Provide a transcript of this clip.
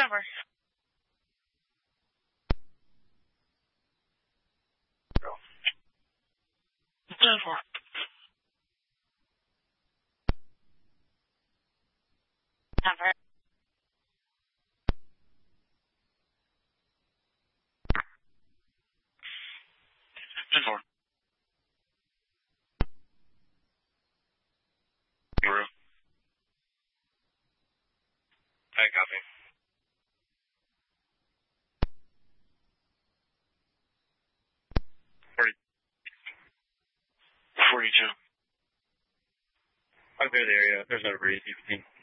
number. 10-4. Number. 10-4. Guru. I copy. 42. I'll clear the area. There's no breeze. You can